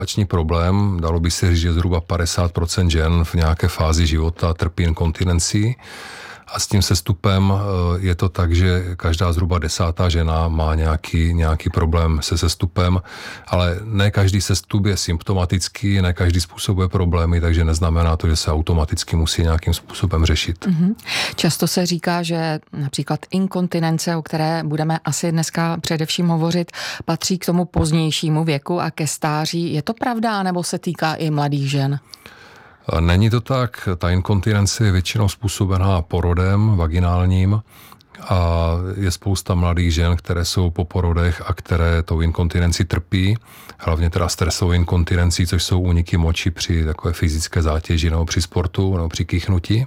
menstruační problém. Dalo by se říct, že zhruba 50% žen v nějaké fázi života trpí inkontinencí. A s tím sestupem je to tak, že každá zhruba 10. žena má nějaký problém se sestupem, ale ne každý sestup je symptomatický, ne každý způsobuje problémy, takže neznamená to, že se automaticky musí nějakým způsobem řešit. Často se říká, že například inkontinence, o které budeme asi dneska především hovořit, patří k tomu pozdějšímu věku a ke stáří. Je to pravda, nebo se týká i mladých žen? Není to tak. Ta inkontinence je většinou způsobená porodem vaginálním a je spousta mladých žen, které jsou po porodech a které tou inkontinenci trpí. Hlavně teda stresovou inkontinencí, což jsou úniky moči při takové fyzické zátěži nebo při sportu nebo při kýchnutí.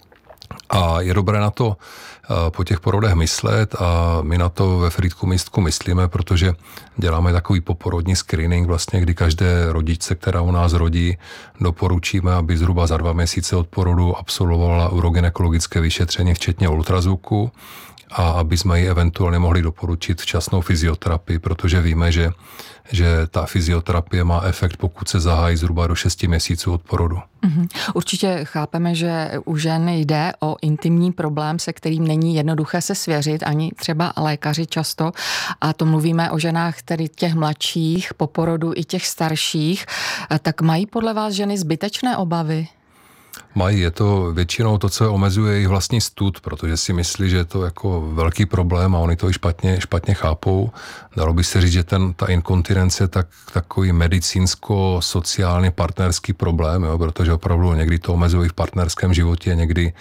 A je dobré na to po těch porodech myslet a my na to ve Frýdku místku myslíme, protože děláme takový poporodní screening, vlastně, kdy každé rodičce, která u nás rodí, doporučíme, aby zhruba za 2 měsíce od porodu absolvovala urogynekologické vyšetření, včetně ultrazvuku, a aby jsme jí eventuálně mohli doporučit včasnou fyzioterapii, protože víme, že ta fyzioterapie má efekt, pokud se zahájí zhruba do 6 měsíců od porodu. Určitě chápeme, že u žen jde o intimní problém, se kterým není jednoduché se svěřit, ani třeba lékaři často, a to mluvíme o ženách, tedy těch mladších, po porodu i těch starších, tak mají podle vás ženy zbytečné obavy? Mají, je to většinou to, co omezuje jejich vlastní stud, protože si myslí, že je to jako velký problém a oni to i špatně chápou. Dalo by se říct, že ta inkontinence je takový medicínsko-sociálně partnerský problém, jo, protože opravdu někdy to omezuje v partnerském životě, někdy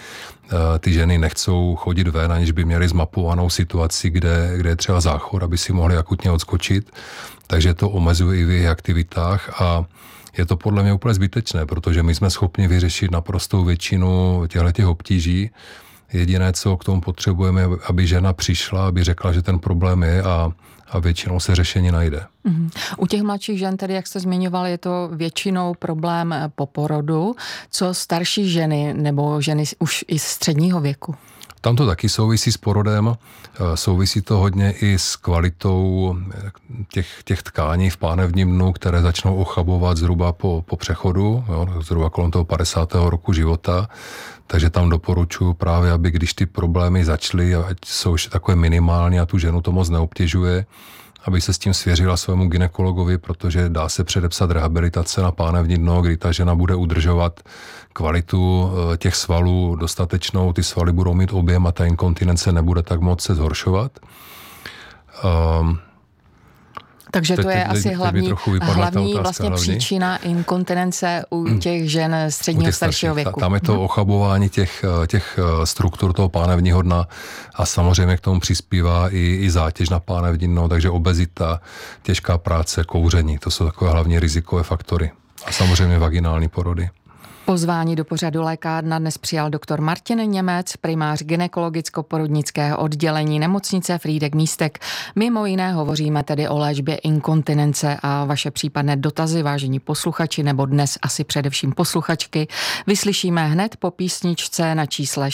ty ženy nechcou chodit ven, aniž by měly zmapovanou situaci, kde je třeba záchod, aby si mohly akutně odskočit, takže to omezuje i v jejich aktivitách a je to podle mě úplně zbytečné, protože my jsme schopni vyřešit naprostou většinu těchto obtíží. Jediné, co k tomu potřebujeme, aby žena přišla, aby řekla, že ten problém je a většinou se řešení najde. U těch mladších žen, tedy jak jste zmiňoval, je to většinou problém po porodu. Co starší ženy nebo ženy už i středního věku? Tam to taky souvisí s porodem, souvisí to hodně i s kvalitou těch tkání v pánevním dnu, které začnou ochabovat zhruba po přechodu, jo, zhruba kolem toho 50. roku života. Takže tam doporučuji právě, aby když ty problémy začaly, ať jsou ještě takové minimální a tu ženu to moc neobtěžuje, aby se s tím svěřila svému gynekologovi, protože dá se předepsat rehabilitace na pánevní dno, kdy ta žena bude udržovat kvalitu těch svalů dostatečnou, ty svaly budou mít objem a ta inkontinence nebude tak moc se zhoršovat. Takže to je asi hlavní vlastně příčina inkontinence u těch žen středního staršího věku. Tam je to ochabování těch struktur toho pánevního dna a samozřejmě k tomu přispívá i zátěž na pánevní dno, takže obezita, těžká práce, kouření, to jsou takové hlavní rizikové faktory. A samozřejmě vaginální porody. Pozvání do pořadu Lékárna dnes přijal doktor Martin Němec, primář gynekologicko-porodnického oddělení nemocnice Frýdek Místek. Mimo jiné hovoříme tedy o léčbě inkontinence a vaše případné dotazy, vážení posluchači, nebo dnes asi především posluchačky, vyslyšíme hned po písničce na čísle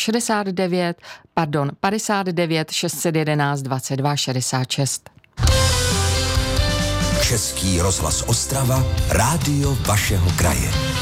59 611 22 66. Český rozhlas Ostrava, rádio vašeho kraje.